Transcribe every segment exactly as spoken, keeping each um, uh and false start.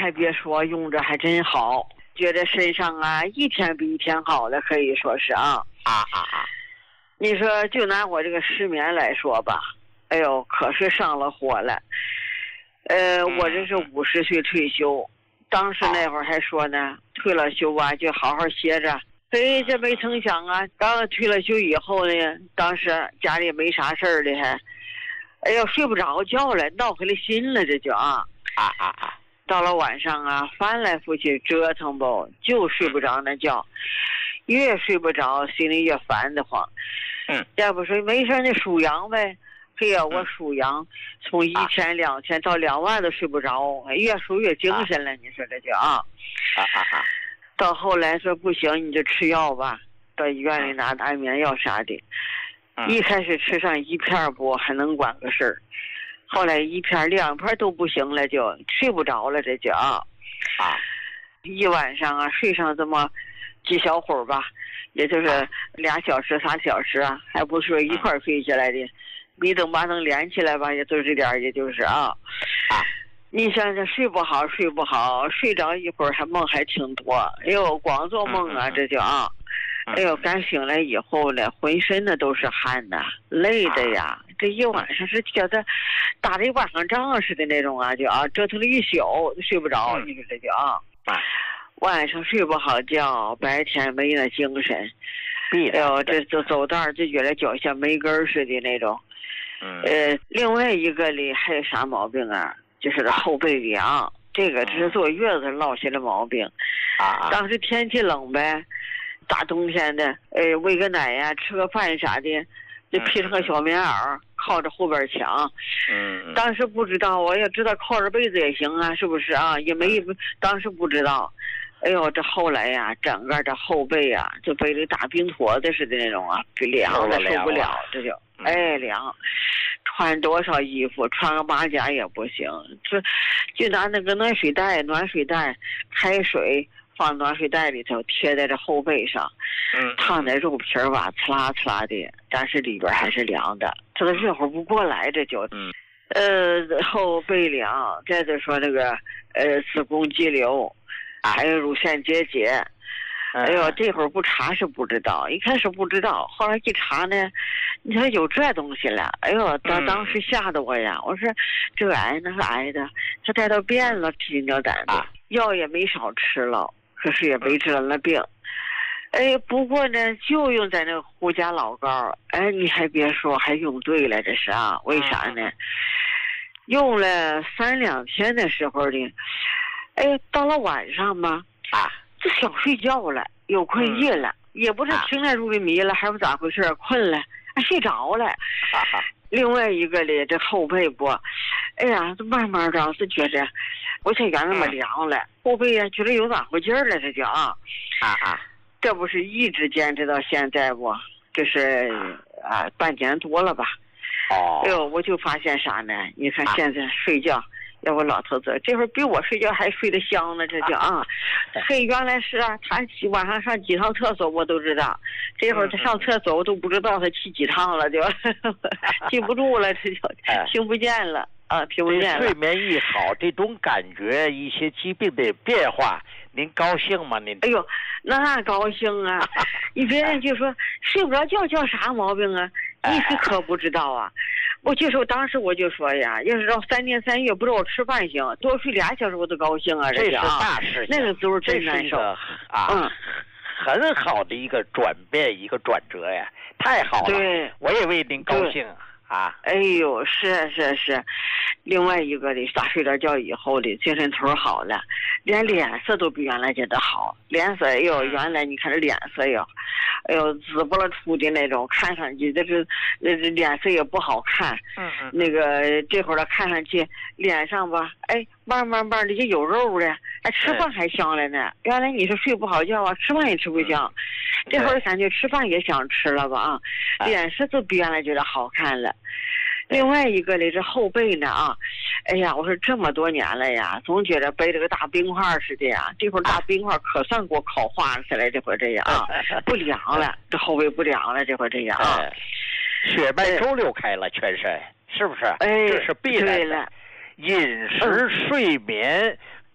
还别说，用着还真好，觉得身上啊一天比一天好了，可以说是啊啊啊啊！ 你说就拿我这个失眠来说吧，哎呦，可是上了火了。呃， 嗯、 我这是五十岁退休，当时那会儿还说呢，退了休啊就好好歇着。哎，这没成想啊，刚退了休以后呢，当时家里没啥事儿的还，哎呦睡不着觉了，闹回来心了，这就啊啊啊啊！ 到了晚上啊，翻来覆去折腾不，就睡不着那觉，越睡不着，心里越烦得慌。 嗯， 要不说没事，那数羊呗。嘿呀，我数羊，从一千、两千到两万都睡不着，越数越精神了。你说这就啊啊啊啊！ 到后来说不行，你就吃药吧，到医院里拿安眠药啥的。一开始吃上一片不还能管个事儿，后来一片两片都不行了，就睡不着了，这就啊啊， 一晚上啊睡上这么几小会儿吧，也就是俩小时、仨小时啊，还不是一块儿睡下来的。你等把能连起来吧，也就这点，也就是啊。 啊， 你想想睡不好，睡不好，睡着一会儿还梦还挺多。哎呦，光做梦啊，这就啊。哎呦，刚醒来以后呢，浑身的都是汗呐，累的呀。这一晚上是觉得打的一晚上仗似的那种啊，就啊折腾了一宿都睡不着。你说这就啊，晚上睡不好觉，白天没那精神。哎呦，这走走道就觉得脚像没根似的那种。 嗯， 呃，另外一个里还有啥毛病啊？就是这后背凉，这个是坐月子落下的毛病。 啊， 当时天气冷呗，大冬天的，呃，喂个奶呀、吃个饭啥的，就披上个小棉袄，靠着后边墙。 嗯， 当时不知道，我要知道靠着被子也行啊，是不是啊？也没，当时不知道。哎呦，这后来呀，整个这后背呀，就背着大冰坨子似的那种啊，凉的受不了，这就哎凉。穿多少衣服，穿个马甲也不行。这就拿那个暖水袋，暖水袋开水放暖水袋里头，贴在这后背上， 嗯， 烫在肉皮儿吧，刺啦刺啦的，但是里边还是凉的，这都热乎不过来，这就嗯， 呃后背凉，再者说那个呃子宫肌瘤。还有乳腺结节，哎呦，这会儿不查是不知道，一开始不知道，后来一查呢，你说有这东西了，哎呦，当当时吓得我呀，我说这癌那是癌的，他带到变了，提心吊胆的，药也没少吃了，可是也没治了病。哎，不过呢，就用在那个胡家老膏，哎，你还别说，还用对了，这是啊，为啥呢？用了三两天的时候呢。哎，到了晚上嘛，啊，就想睡觉了，有困意了，嗯、也不是听来入迷了，还不咋回事，困了，啊，睡着了。啊、另外一个呢，这后背部，哎呀，这慢慢的是觉着，不像原来那么凉了，嗯、后背呀觉得有暖和劲儿了，这就啊，啊啊，这不是一直坚持到现在不？这是啊半年多了吧？哦，哎呦，我就发现啥呢？你看现在睡觉。要不老头子这会儿比我睡觉还睡得香呢，这就啊，嘿，原来是啊，他晚上上几趟厕所我都知道，这会儿他上厕所我都不知道他去几趟了，就记不住了，这就听不见了啊，听不见了。 睡眠一好，这种感觉，一些疾病的变化，您高兴吗？您？ 哎呦，那高兴啊！你别人就说睡不着觉叫啥毛病啊？你是可不知道啊。我就说，当时我就说呀，要是让三天三夜不让我吃饭行，多睡俩小时我都高兴啊！ 这是大事情， 那个时候真难受啊！嗯，很好的一个转变，一个转折呀，太好了！ 对， 我也为您高兴啊！ 哎呦，是是是，另外一个的，打睡点觉以后的精神头好了，连脸色都比原来觉得好，脸色哎呦，原来你看这脸色哟。哎呦，紫不了出的那种，看上去这是，呃，脸色也不好看。嗯嗯。那个这会儿看上去脸上吧，哎，慢慢慢的就有肉了，哎，吃饭还香了呢。原来你说睡不好觉啊，吃饭也吃不香，这会儿感觉吃饭也想吃了吧啊，脸色都比原来觉得好看了。另外一个呢，这后背呢啊，哎呀，我说这么多年了呀，总觉得背着个大冰块似的呀，这会儿大冰块可算给我烤化下来，这会儿这样啊，不凉了，这后背不凉了，这会儿这样啊， 血脉周流开了，全身是不是？ 哎， 这是必然的。饮食、睡眠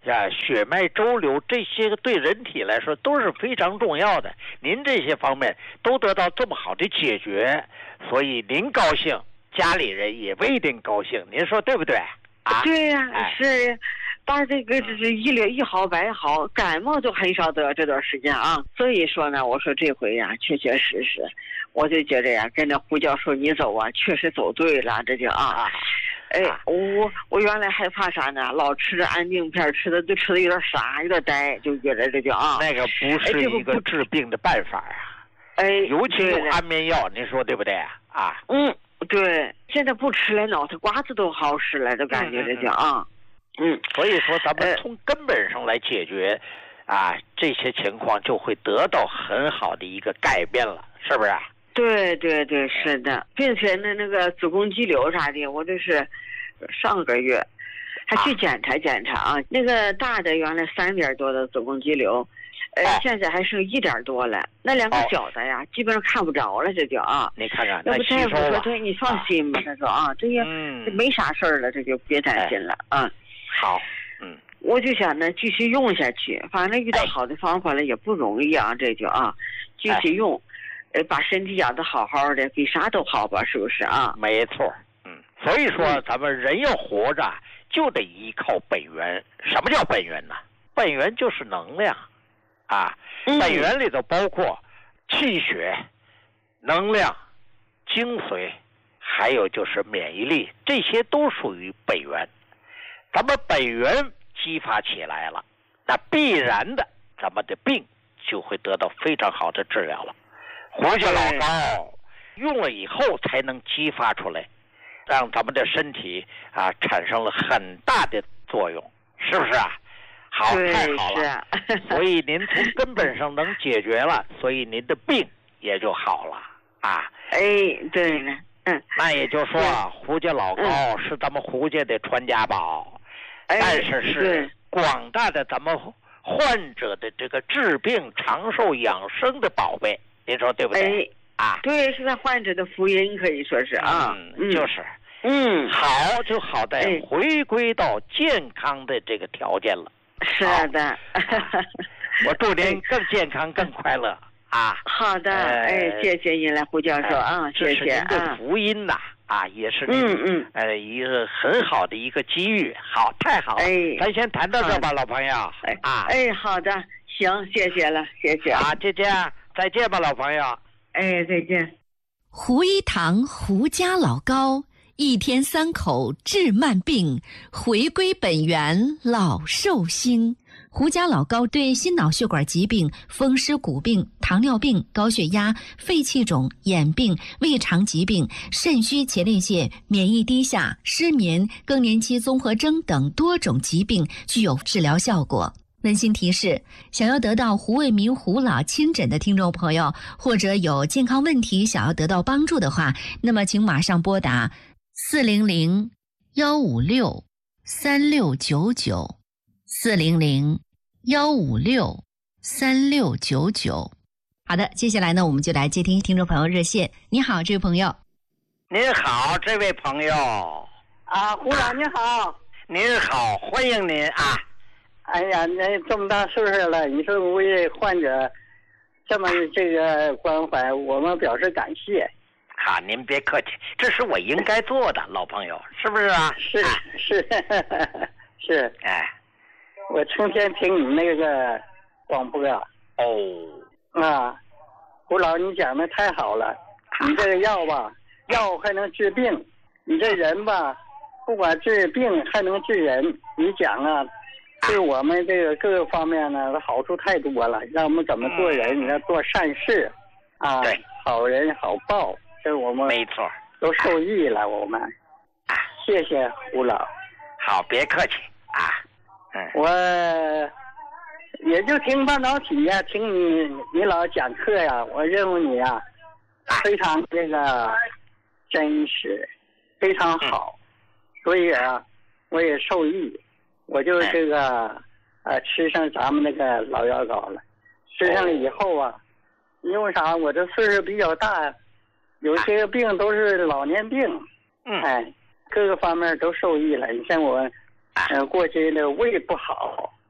啊，血脉周流，这些个对人体来说都是非常重要的。您这些方面都得到这么好的解决，所以您高兴，家里人也不一定高兴。您说对不对？啊， 对呀、啊哎、 是。把这个这是一了一好百好，感冒就很少得这段时间啊。所以说呢，我说这回呀，确确实实，我就觉得呀，跟着胡教授你走啊，确实走对了，这就啊。哎，我我原来害怕啥呢？老吃着安定片，吃的就吃的有点傻，有点呆，就觉得这就啊。 那个不是一个治病的办法啊。 哎， 尤其用安眠药，您说对不对啊？啊， 嗯，对，现在不吃了，脑袋瓜子都好使了，就感觉这就啊。嗯， 所以说咱们从根本上来解决，呃、啊，这些情况就会得到很好的一个改变了，是不是？ 对对对，是的，并且呢，那个子宫肌瘤啥的，我这是上个月还去检查检查啊，啊那个大的原来三点多的子宫肌瘤，呃，啊、现在还剩一点多了，那两个小的呀，哦、基本上看不着了，这就啊。 你看看， 要不大夫说他你放心吧，啊、他说啊，这也、嗯、没啥事儿了，这就别担心了啊。 哎好，嗯， 我就想呢，继续用下去。反正遇到好的方法了也不容易啊，这就啊，继续用，呃，把身体养得好好的，比啥都好吧，是不是啊？ 没错，嗯，所以说咱们人要活着，就得依靠本源。什么叫本源呢？本源就是能量，啊， 嗯、 本源里头包括气血、能量、精髓，还有就是免疫力，这些都属于本源。咱们本源激发起来了，那必然的咱们的病就会得到非常好的治疗了。胡椒老膏用了以后才能激发出来，让咱们的身体啊产生了很大的作用，是不是啊？好，太好了。所以您从根本上能解决了，所以您的病也就好了啊。 哎，对了，嗯， 那也就是说，胡椒老膏是咱们胡家的传家宝。但是是广大的咱们患者的这个治病长寿养生的宝贝，您说对不对？ 哎、啊，对，是在患者的福音，可以说是啊， 嗯，就是， 嗯， 好就好在回归到健康的这个条件了。 是的， 啊、我祝您更健康、更快乐啊！ 好的，呃、哎，谢谢您了，胡教授啊， 呃、谢谢。这是您的福音呐。啊啊，也是嗯嗯， 呃，一个很好的一个机遇，好，太好了， 哎， 咱先谈到这吧，老朋友， 哎啊，哎，好的，行，谢谢了，谢谢， 啊，再见，再见吧，老朋友， 哎，再见。 胡一堂胡家老膏，一天三口治慢病，回归本源老寿星。胡家老膏对心脑血管疾病、风湿骨病、糖尿病、高血压、肺气肿、眼病、胃肠疾病、肾虚前列腺、免疫低下、失眠、更年期综合征等多种疾病具有治疗效果。温馨提示：想要得到胡卫民胡老亲诊的听众朋友，或者有健康问题想要得到帮助的话，那么请马上拨打四零零幺五六三六九九。四零零幺五六三六九九。好的，接下来呢，我们就来接听听众朋友热线。你好，这位朋友。 您好，这位朋友。 啊，胡老你好。 您好，欢迎您啊。 哎呀，那这么大岁数了，你说为患者这么这个关怀，我们表示感谢。 好，您别客气，这是我应该做的，老朋友，是不是啊？ 是、啊、是是， 哎。 我成天听你那个广播哦啊，胡老你讲的太好了，你这个药吧，药还能治病，你这人吧，不管治病还能治人，你讲啊，对我们这个各个方面呢，好处太多了，让我们怎么做人，你、嗯、要做善事啊， 对， 好人好报，这我们没错， 都受益了，我们啊， 谢谢胡老， 好，别客气啊。 我也就听半导体呀、啊，听你你老讲课呀，我认为你啊，非常这个真实，非常好，所以啊，我也受益，我就这个呃吃上咱们那个老药膏了，吃上了以后啊，因为啥？我这岁数比较大，有些个病都是老年病， 嗯， 哎，各个方面都受益了。你像我。 嗯、呃，过去的胃不好，